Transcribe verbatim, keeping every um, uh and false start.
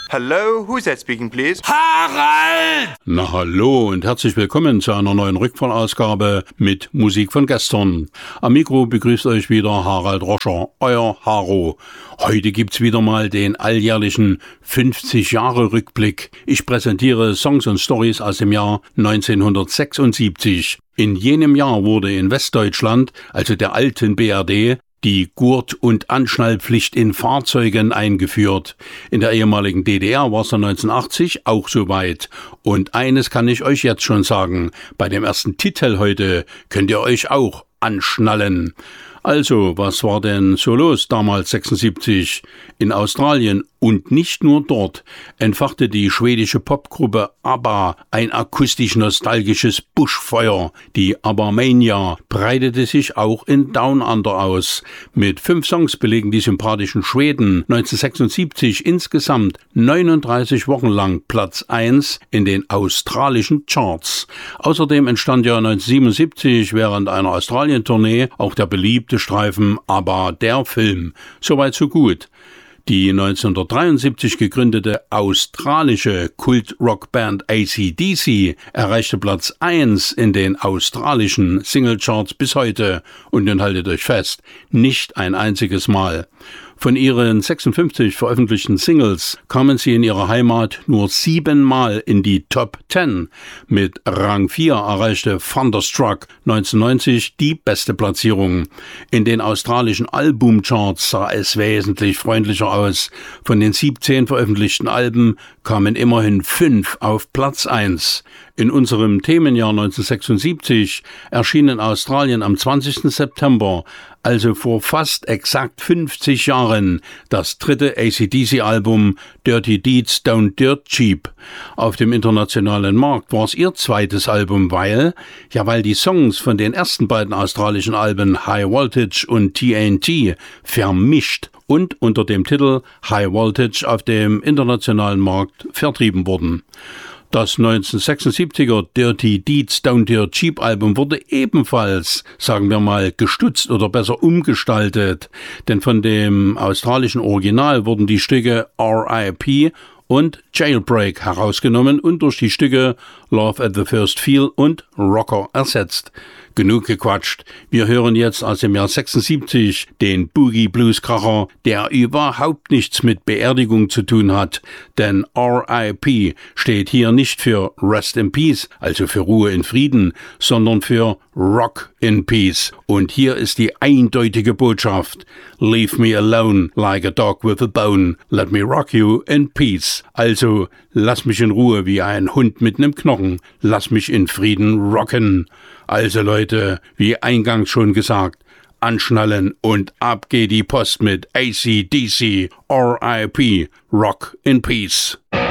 Hello, who's that speaking, please? Harald! Na hallo und herzlich willkommen zu einer neuen Rückfallausgabe mit Musik von gestern. Am Mikro begrüßt euch wieder Harald Roscher, euer Haro. Heute gibt's wieder mal den alljährlichen fünfzig Jahre Rückblick. Ich präsentiere Songs und Stories aus dem Jahr neunzehnhundertsechsundsiebzig. In jenem Jahr wurde in Westdeutschland, also der alten B R D, die Gurt- und Anschnallpflicht in Fahrzeugen eingeführt. In der ehemaligen D D R war es dann neunzehnhundertachtzig auch soweit. Und eines kann ich euch jetzt schon sagen, bei dem ersten Titel heute könnt ihr euch auch anschnallen. Also, was war denn so los damals sechsundsiebzig? In Australien und nicht nur dort entfachte die schwedische Popgruppe ABBA ein akustisch-nostalgisches Buschfeuer. Die ABBA-Mania breitete sich auch in Down Under aus. Mit fünf Songs belegen die sympathischen Schweden neunzehnhundertsechsundsiebzig insgesamt neununddreißig Wochen lang Platz eins in den australischen Charts. Außerdem entstand ja neunzehnhundertsiebenundsiebzig während einer Australien-Tournee auch der beliebte Streifen ABBA der Film. Soweit so gut. Die neunzehnhundertdreiundsiebzig gegründete australische Kult-Rockband A C D C erreichte Platz eins in den australischen Singlecharts bis heute. Und nun haltet euch fest, nicht ein einziges Mal. Von ihren sechsundfünfzig veröffentlichten Singles kamen sie in ihrer Heimat nur siebenmal in die Top Ten. Mit Rang vier erreichte Thunderstruck neunzehnhundertneunzig die beste Platzierung. In den australischen Albumcharts sah es wesentlich freundlicher aus. Von den siebzehn veröffentlichten Alben kamen immerhin fünf auf Platz eins. In unserem Themenjahr neunzehnhundertsechsundsiebzig erschien in Australien am zwanzigsten September, also vor fast exakt fünfzig Jahren, das dritte A C D C-Album Dirty Deeds Don't Dirt Cheap. Auf dem internationalen Markt war es ihr zweites Album, weil, ja weil die Songs von den ersten beiden australischen Alben High Voltage und T N T vermischt und unter dem Titel High Voltage auf dem internationalen Markt vertrieben wurden. Das neunzehnhundertsechsundsiebziger Dirty Deeds Don't Dirt Cheap Album wurde ebenfalls, sagen wir mal, gestutzt oder besser umgestaltet, denn von dem australischen Original wurden die Stücke R I P und Jailbreak herausgenommen und durch die Stücke Love at the First Feel und Rocker ersetzt. Genug gequatscht. Wir hören jetzt aus dem Jahr sechsundsiebzig den Boogie Blues Kracher, der überhaupt nichts mit Beerdigung zu tun hat, denn R I P steht hier nicht für Rest in Peace, also für Ruhe in Frieden, sondern für Rock in Peace. Und hier ist die eindeutige Botschaft: Leave me alone like a dog with a bone, let me rock you in peace. Also, lass mich in Ruhe wie ein Hund mit nem Knochen, lass mich in Frieden rocken. Also Leute, wie eingangs schon gesagt, anschnallen und ab geht die Post mit A C D C, R I P, Rock in Peace.